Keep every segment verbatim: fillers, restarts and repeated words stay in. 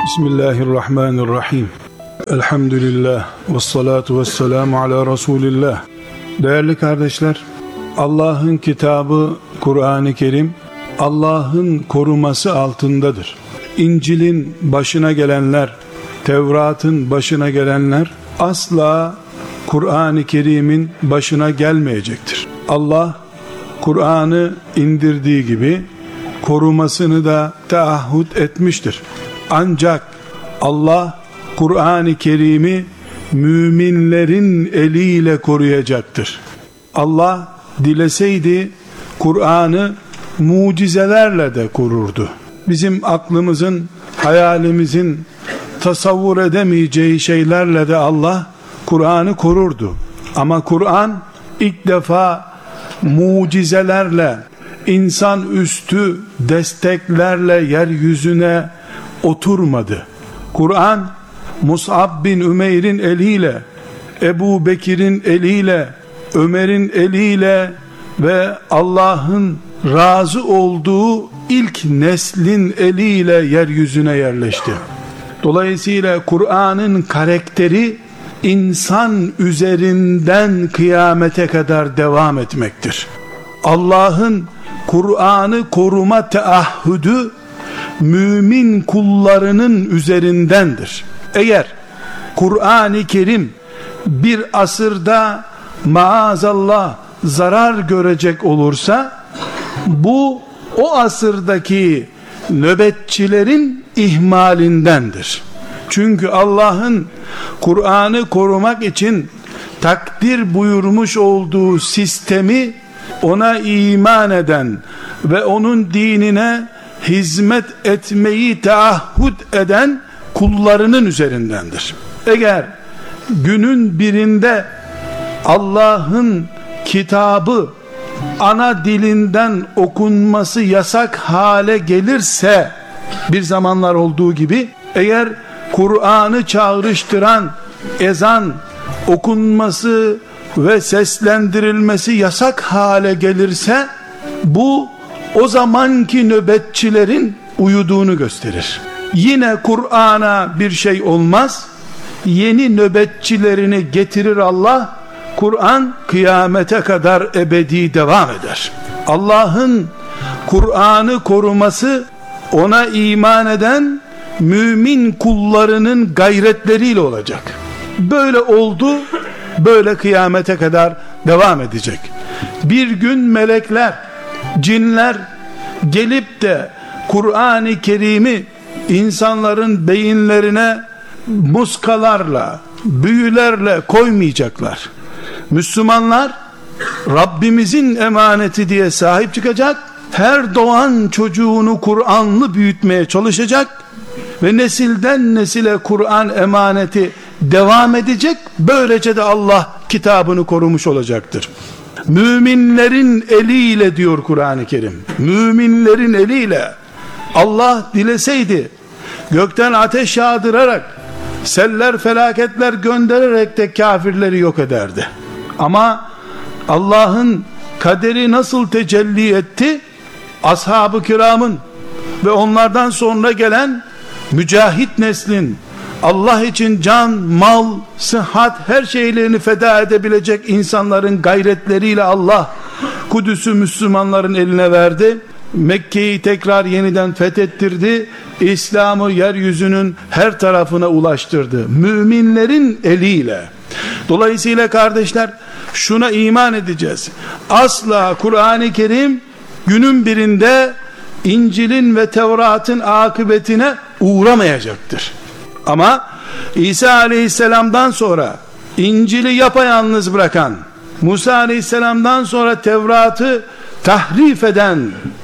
Bismillahirrahmanirrahim. Elhamdülillah ve salatu ve selamu ala Resulillah. Değerli kardeşler, Allah'ın kitabı Kur'an-ı Kerim Allah'ın koruması altındadır. İncil'in başına gelenler, Tevrat'ın başına gelenler asla Kur'an-ı Kerim'in başına gelmeyecektir. Allah Kur'an'ı indirdiği gibi korumasını da taahhüt etmiştir. Ancak Allah Kur'an-ı Kerim'i müminlerin eliyle koruyacaktır. Allah dileseydi Kur'an'ı mucizelerle de korurdu. Bizim aklımızın, hayalimizin tasavvur edemeyeceği şeylerle de Allah Kur'an'ı korurdu. Ama Kur'an ilk defa mucizelerle, insan üstü desteklerle yeryüzüne oturmadı. Kur'an Mus'ab bin Ümeyr'in eliyle, Ebu Bekir'in eliyle, Ömer'in eliyle ve Allah'ın razı olduğu ilk neslin eliyle yeryüzüne yerleşti. Dolayısıyla Kur'an'ın karakteri insan üzerinden kıyamete kadar devam etmektir. Allah'ın Kur'an'ı koruma teahhüdü mümin kullarının üzerindendir. Eğer Kur'an-ı Kerim bir asırda maazallah zarar görecek olursa bu o asırdaki nöbetçilerin ihmalindendir. Çünkü Allah'ın Kur'an'ı korumak için takdir buyurmuş olduğu sistemi ona iman eden ve onun dinine hizmet etmeyi taahhüt eden kullarının üzerindendir. Eğer günün birinde Allah'ın kitabı ana dilinden okunması yasak hale gelirse, bir zamanlar olduğu gibi, eğer Kur'an'ı çağrıştıran ezan okunması ve seslendirilmesi yasak hale gelirse, bu o zamanki nöbetçilerin uyuduğunu gösterir. Yine Kur'an'a bir şey olmaz, yeni nöbetçilerini getirir Allah. Kur'an kıyamete kadar ebedi devam eder. Allah'ın Kur'an'ı koruması ona iman eden mümin kullarının gayretleriyle olacak. Böyle oldu, böyle kıyamete kadar devam edecek. Bir gün melekler, cinler gelip de Kur'an-ı Kerim'i insanların beyinlerine muskalarla, büyülerle koymayacaklar. Müslümanlar Rabbimizin emaneti diye sahip çıkacak, her doğan çocuğunu Kur'anlı büyütmeye çalışacak ve nesilden nesile Kur'an emaneti devam edecek. Böylece de Allah kitabını korumuş olacaktır. Müminlerin eliyle diyor Kur'an-ı Kerim. Müminlerin eliyle. Allah dileseydi gökten ateş yağdırarak, seller felaketler göndererek de kafirleri yok ederdi. Ama Allah'ın kaderi nasıl tecelli etti? Ashab-ı kiramın ve onlardan sonra gelen mücahit neslin, Allah için can, mal, sıhhat, her şeylerini feda edebilecek insanların gayretleriyle Allah Kudüs'ü Müslümanların eline verdi. Mekke'yi tekrar yeniden fethettirdi. İslam'ı yeryüzünün her tarafına ulaştırdı. Müminlerin eliyle. Dolayısıyla kardeşler, şuna iman edeceğiz. Asla Kur'an-ı Kerim günün birinde İncil'in ve Tevrat'ın akıbetine uğramayacaktır. Ama İsa Aleyhisselam'dan sonra İncil'i yapayalnız bırakan, Musa Aleyhisselam'dan sonra Tevrat'ı tahrif eden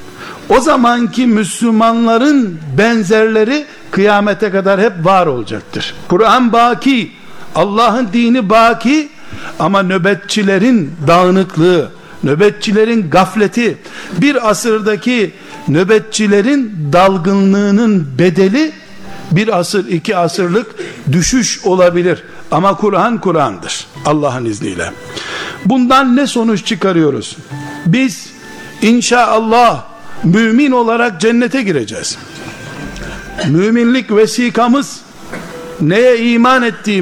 o zamanki Müslümanların benzerleri kıyamete kadar hep var olacaktır. Kur'an baki, Allah'ın dini baki, ama nöbetçilerin dağınıklığı, nöbetçilerin gafleti, bir asırdaki nöbetçilerin dalgınlığının bedeli bir asır, iki asırlık düşüş olabilir. Ama Kur'an Kur'an'dır Allah'ın izniyle. Bundan ne sonuç çıkarıyoruz? Biz inşallah mümin olarak cennete gireceğiz. Müminlik vesikamız neye iman ettiğimiz